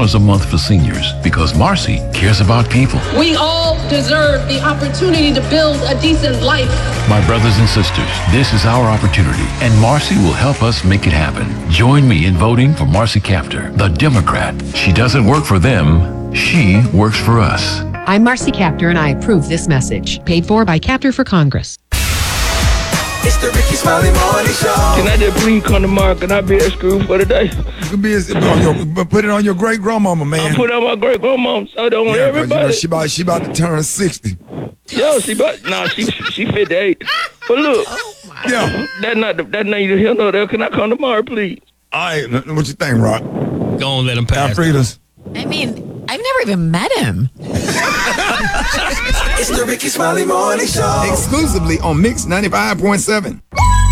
$10 a month for seniors because Marcy cares about people. We all deserve the opportunity to build a decent life. My brothers and sisters, this is our opportunity, and Marcy will help us make it happen. Join me in voting for Marcy Kaptur, the Democrat. She doesn't work for them, she works for us. I'm Marcy Kaptur, and I approve this message. Paid for by Kaptur for Congress. It's the Ricky Smiley Morning Show. Can I just please come tomorrow? Can I be excused for the day? You can put it on your great grandmama, man. I put it on my great grandma. So I don't want everybody. You know, she about to turn 60. Yo, she 58. But look, that's not neither here nor there. Can I come tomorrow, please? All right, what you think, Rock? Go on, let him pass. Alfreda's. I mean, I've never even met him. It's the Ricky Smiley Morning Show. Exclusively on Mix 95.7.